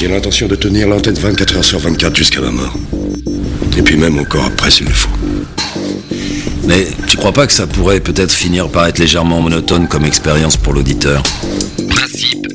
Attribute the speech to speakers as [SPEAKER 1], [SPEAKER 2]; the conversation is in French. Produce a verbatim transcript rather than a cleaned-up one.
[SPEAKER 1] J'ai l'intention de tenir l'antenne vingt-quatre heures sur vingt-quatre jusqu'à ma mort. Et puis même encore après s'il le faut.
[SPEAKER 2] Mais tu crois pas que ça pourrait peut-être finir par être légèrement monotone comme expérience pour l'auditeur ?
[SPEAKER 3] Principe